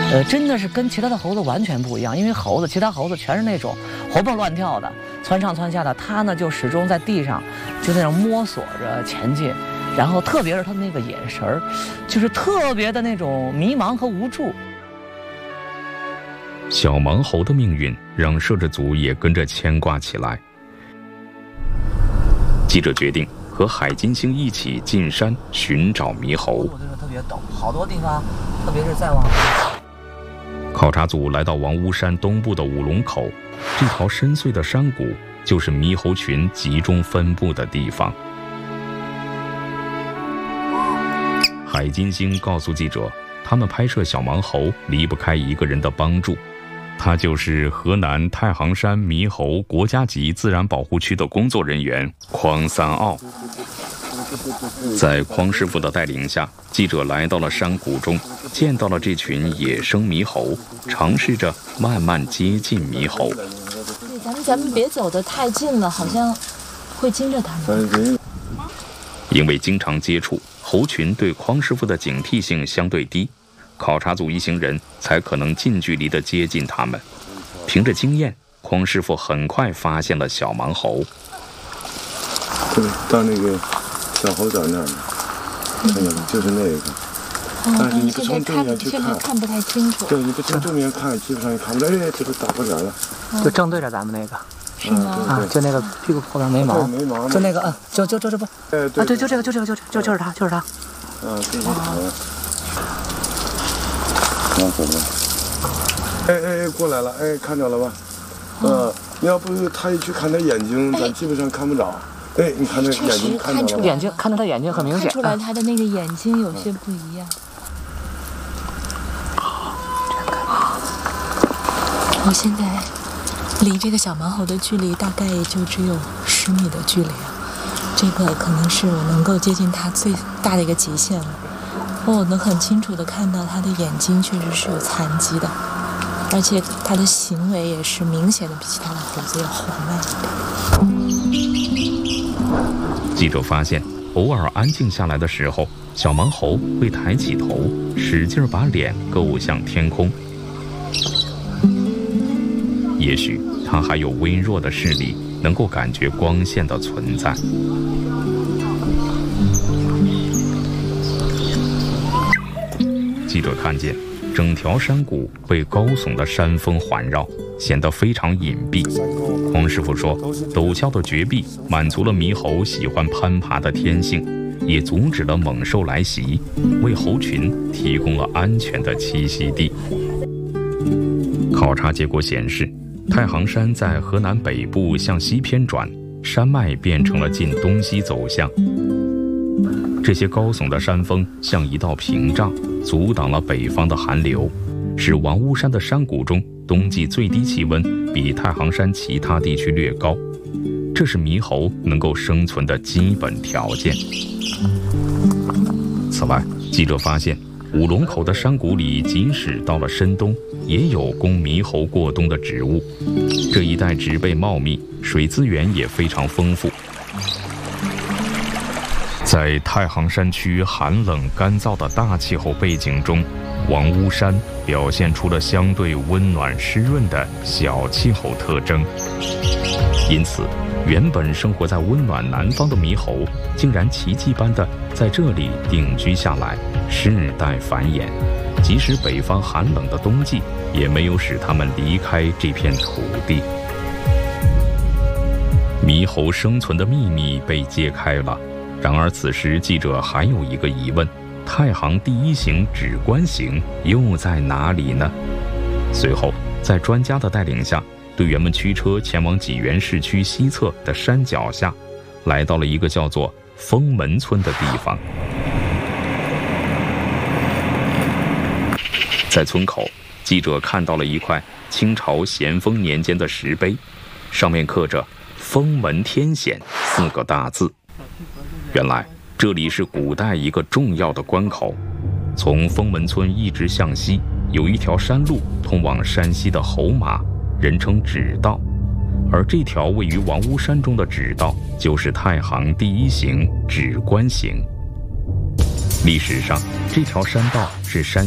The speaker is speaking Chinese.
真的是跟其他的猴子完全不一样，因为其他猴子全是那种活蹦乱跳的，窜上窜下的，它呢就始终在地上，就那种摸索着前进，然后特别是它那个眼神儿，就是特别的那种迷茫和无助。 小盲猴的命运让摄制组也跟着牵挂起来。记者决定和海金星一起进山寻找猕猴。 特别陡，好多地方，特别是再往。 考察组来到王屋山东部的五龙口，这条深邃的山谷就是猕猴群集中分布的地方。海金星告诉记者，他们拍摄小盲猴离不开一个人的帮助，他就是河南太行山猕猴国家级自然保护区的工作人员匡三奥。在匡师傅的带领下，记者来到了山谷中，见到了这群野生猕猴，尝试着慢慢接近猕猴。 咱们别走得太近了，好像会惊着他们。 因为经常接触，猴群对匡师傅的警惕性相对低，考察组一行人才可能近距离地接近他们。凭着经验，匡师傅很快发现了小盲猴。 对，到那个小猴在那儿呢，看见了，就是那个。但是你不从正面去看， 看不太清楚。 对，你不从正面看，基本上也看不到。哎，这个打不了了。 就正对着咱们那个。 是吗？ 啊，就那个屁股后边没毛，就那个，就这不， 哎，对， 对，就这个，就是他，就是他。 啊，这是好了。拿走了。哎，过来了，哎，看着了吧？你要不他一去看他眼睛，咱基本上看不着。哎，你看那眼睛看着了， 眼睛看到他眼睛很明显， 看出来他的那个眼睛有些不一样。我现在离这个小盲猴的距离大概也就只有10米的距离啊，这个可能是我能够接近它最大的一个极限了。我能很清楚地看到它的眼睛确实是有残疾的，而且它的行为也是明显的比其他的猴子要缓慢一点。 记者发现，偶尔安静下来的时候，小盲猴会抬起头，使劲把脸够向天空。也许它还有微弱的视力，能够感觉光线的存在。记者看见，整条山谷被高耸的山峰环绕，显得非常隐蔽。匡师傅说，陡峭的绝壁满足了猕猴喜欢攀爬的天性，也阻止了猛兽来袭，为猴群提供了安全的栖息地。考察结果显示，太行山在河南北部向西偏转，山脉变成了近东西走向。这些高耸的山峰像一道屏障，阻挡了北方的寒流，使王屋山的山谷中冬季最低气温比太行山其他地区略高，这是猕猴能够生存的基本条件。此外，记者发现，五龙口的山谷里，即使到了深冬，也有供猕猴过冬的植物。这一带植被茂密，水资源也非常丰富。在太行山区寒冷干燥的大气候背景中，王屋山表现出了相对温暖湿润的小气候特征。因此，原本生活在温暖南方的猕猴，竟然奇迹般的在这里定居下来，世代繁衍。即使北方寒冷的冬季，也没有使它们离开这片土地。猕猴生存的秘密被揭开了。然而此时记者还有一个疑问，太行第一型指关型又在哪里呢？随后在专家的带领下，队员们驱车前往济源市区西侧的山脚下，来到了一个叫做封门村的地方。在村口，记者看到了一块清朝咸丰年间的石碑，上面刻着封门天险4个大字。原来这里是古代一个重要的关口，从封门村一直向西，有一条山路通往山西的侯马，人称指道。而这条位于王屋山中的指道，就是太行第一型指关型。历史上，这条山道是山